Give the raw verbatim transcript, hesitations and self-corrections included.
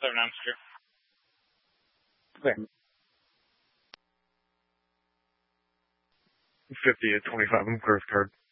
seven nine zero. Clear. fifty at twenty-five on Coast Guard.